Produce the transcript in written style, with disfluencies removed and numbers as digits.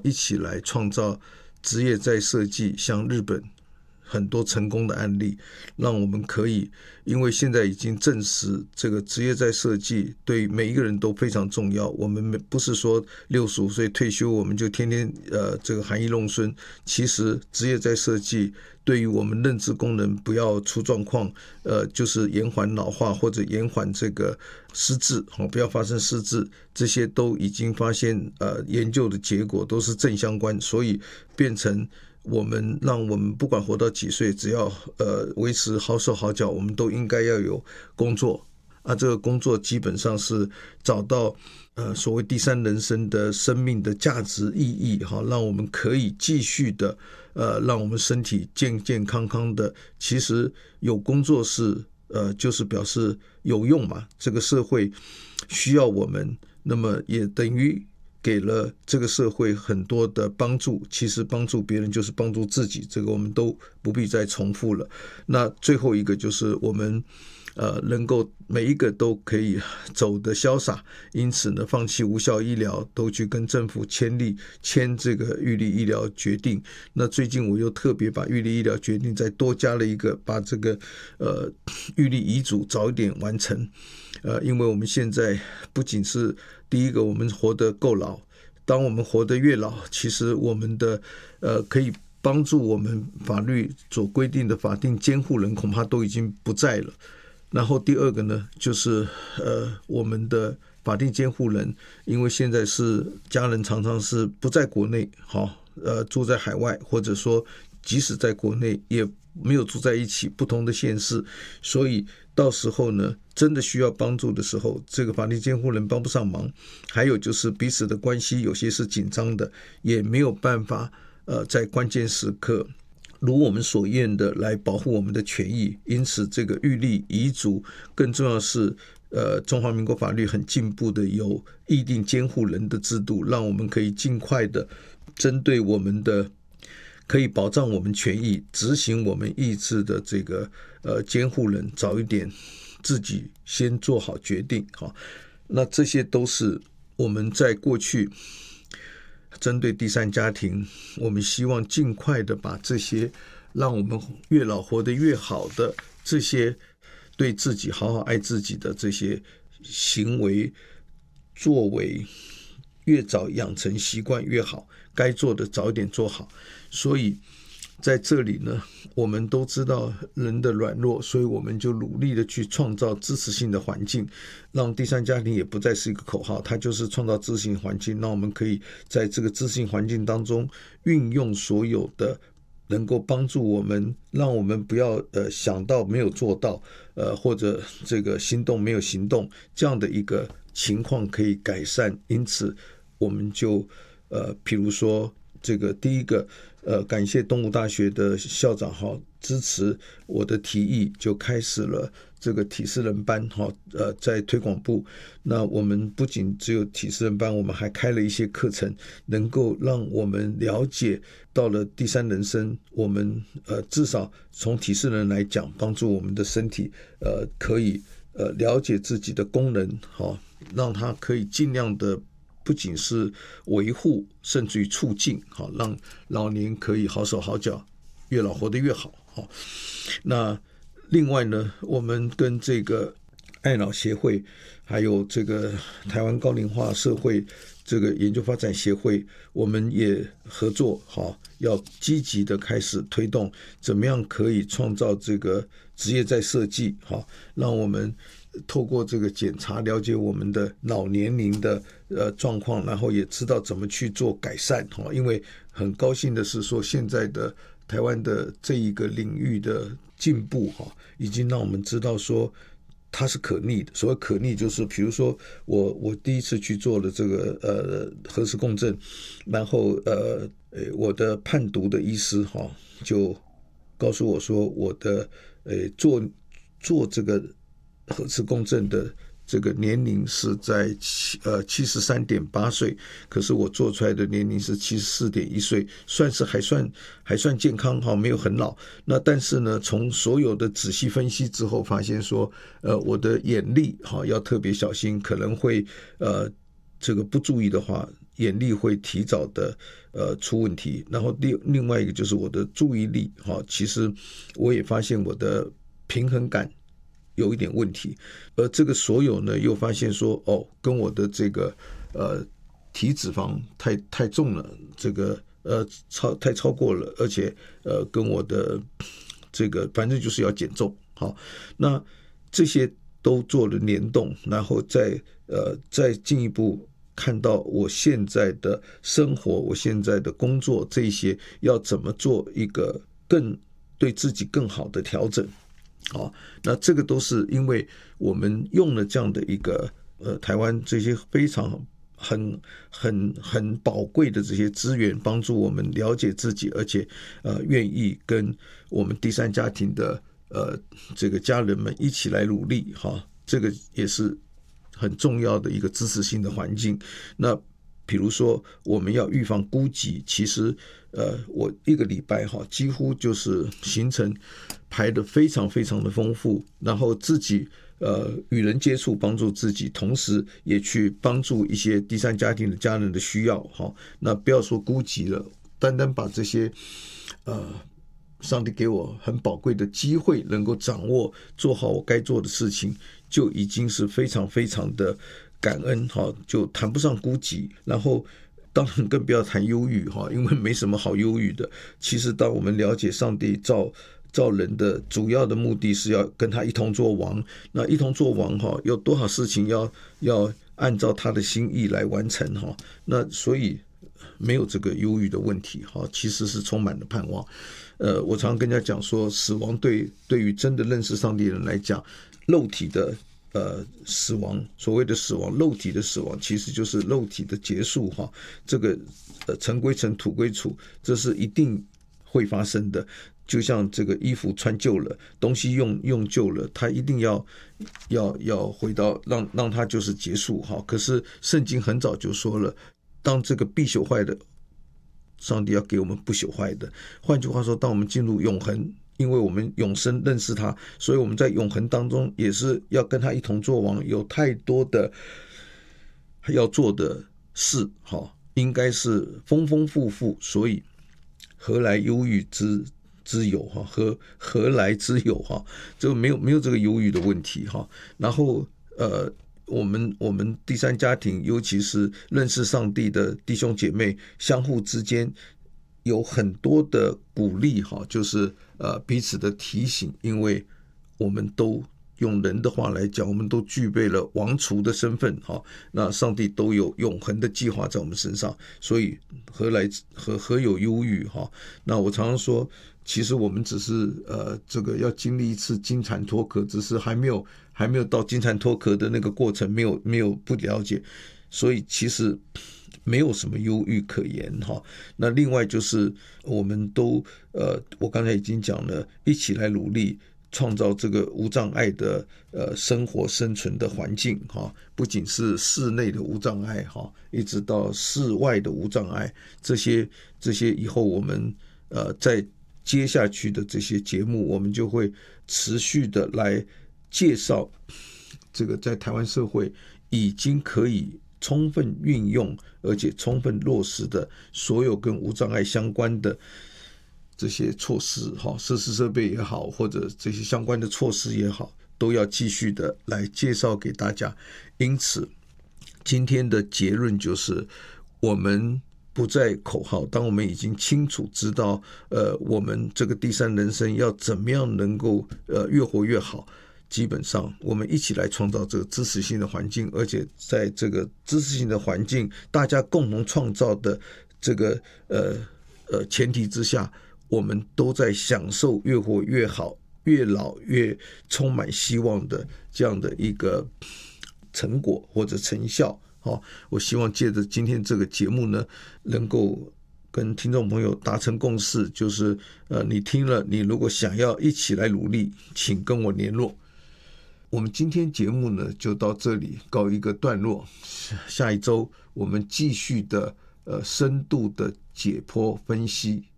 一起来创造职业再设计，像日本很多成功的案例，让我们可以，因为现在已经证实这个职业再设计对每一个人都非常重要。我们不是说65岁退休我们就天天这个含饴弄孙，其实职业再设计对于我们认知功能不要出状况，就是延缓老化或者延缓这个失智，不要发生失智，这些都已经发现研究的结果都是正相关，所以变成让我们不管活到几岁，只要维持好手好脚，我们都应该要有工作啊。这个工作基本上是找到所谓第三人生的生命的价值意义，让我们可以继续的让我们身体健健康康的。其实有工作是就是表示有用嘛，这个社会需要我们，那么也等于给了这个社会很多的帮助，其实帮助别人就是帮助自己，这个我们都不必再重复了。那最后一个就是我们能够每一个都可以走得潇洒，因此呢，放弃无效医疗，都去跟政府签这个预立医疗决定。那最近我又特别把预立医疗决定再多加了一个，把这个预立遗嘱早一点完成。因为我们现在不仅是第一个，我们活得够老，当我们活得越老，其实我们的可以帮助我们法律所规定的法定监护人恐怕都已经不在了。然后第二个呢，就是我们的法定监护人，因为现在是家人常常是不在国内，住在海外，或者说即使在国内也没有住在一起，不同的县市，所以到时候呢，真的需要帮助的时候，这个法定监护人帮不上忙。还有就是彼此的关系有些是紧张的，也没有办法在关键时刻如我们所愿的来保护我们的权益。因此这个预立遗嘱，更重要的是中华民国法律很进步的有议定监护人的制度，让我们可以尽快的针对我们的可以保障我们权益、执行我们意志的这个监护人早一点自己先做好决定。那这些都是我们在过去针对第三家庭，我们希望尽快的把这些让我们越老活得越好的这些对自己好好爱自己的这些行为作为越早养成习惯越好，该做的早一点做好。所以在这里呢，我们都知道人的软弱，所以我们就努力的去创造支持性的环境，让第三家庭也不再是一个口号，它就是创造支持性环境，让我们可以在这个支持性环境当中运用所有的能够帮助我们，让我们不要想到没有做到，或者这个心动没有行动，这样的一个情况可以改善。因此我们就譬如说这个第一个感谢东吴大学的校长支持我的提议，就开始了这个体适能班在推广部。那我们不仅只有体适能班，我们还开了一些课程，能够让我们了解到了第三人生，我们至少从体适能来讲，帮助我们的身体可以了解自己的功能，让它可以尽量的不仅是维护，甚至于促进，让老年可以好手好脚，越老活得越好。那另外呢，我们跟这个爱脑协会，还有这个台湾高龄化社会这个研究发展协会，我们也合作，要积极的开始推动，怎么样可以创造这个职业再设计，让我们透过这个检查了解我们的脑年龄的状况，然后也知道怎么去做改善。因为很高兴的是说，现在的台湾的这一个领域的进步已经让我们知道说它是可逆的。所谓可逆，就是比如说我第一次去做了这个核磁共振，然后我的判读的医师就告诉我说，我的做这个核磁共振的这个年龄是在73.8岁，可是我做出来的年龄是74.1岁，算是还算健康，没有很老。那但是呢，从所有的仔细分析之后，发现说我的眼力要特别小心，可能会这个不注意的话， 眼力会提早的出问题，然后另外一个就是我的注意力其实我也发现我的平衡感有一点问题，而这个所有呢又发现说跟我的这个体脂肪太重了，这个太超过了，而且跟我的这个反正就是要减重。好，那这些都做了联动，然后再进一步看到我现在的生活，我现在的工作，这些要怎么做一个更对自己更好的调整。好，那这个都是因为我们用了这样的一个台湾这些非常很宝贵的这些资源，帮助我们了解自己，而且愿意跟我们第三家庭的这个家人们一起来努力这个也是很重要的一个支持性的环境。那比如说我们要预防孤寂，其实我一个礼拜几乎就是行程排得非常非常的丰富，然后自己与人接触，帮助自己，同时也去帮助一些第三家庭的家人的需要那不要说孤寂了，单单把这些上帝给我很宝贵的机会能够掌握，做好我该做的事情，就已经是非常非常的感恩就谈不上孤寂。然后当然更不要谈忧郁因为没什么好忧郁的。其实当我们了解上帝造人的主要的目的是要跟他一同做王，那一同做王有多少事情要按照他的心意来完成那所以没有这个忧郁的问题其实是充满了盼望。我常常跟人家讲说，死亡对于真的认识上帝的人来讲，肉体的死亡，所谓的死亡，肉体的死亡其实就是肉体的结束这个尘归尘，土归土，这是一定会发生的。就像这个衣服穿旧了，东西用旧了，它一定要回到让它就是结束可是圣经很早就说了，当这个必朽坏的，上帝要给我们不朽坏的。换句话说，当我们进入永恒，因为我们永生认识他，所以我们在永恒当中也是要跟他一同做王，有太多的要做的事应该是丰丰富富，所以何来忧郁之有何来之有这个没有这个忧郁的问题然后我们第三家庭，尤其是认识上帝的弟兄姐妹，相互之间有很多的鼓励就是彼此的提醒，因为我们都用人的话来讲，我们都具备了王储的身份那上帝都有永恒的计划在我们身上，所以何有忧郁那我常常说，其实我们只是这个要经历一次金蝉脱壳，只是还没有到金蝉脱壳的那个过程，没有不了解，所以其实没有什么忧郁可言那另外就是我们都我刚才已经讲了，一起来努力创造这个无障碍的生活生存的环境不仅是室内的无障碍一直到室外的无障碍，这些以后我们在接下去的这些节目，我们就会持续的来介绍这个在台湾社会已经可以充分运用而且充分落实的所有跟无障碍相关的这些措施设施设备也好，或者这些相关的措施也好，都要继续的来介绍给大家。因此今天的结论就是，我们不再口号，当我们已经清楚知道我们这个第三人生要怎么样能够越活越好，基本上我们一起来创造这个支持性的环境，而且在这个支持性的环境大家共同创造的这个前提之下，我们都在享受越活越好，越老越充满希望的这样的一个成果或者成效我希望借着今天这个节目呢，能够跟听众朋友达成共识，就是你听了，你如果想要一起来努力，请跟我联络。我们今天节目呢就到这里告一个段落，下一周我们继续的深度的解剖分析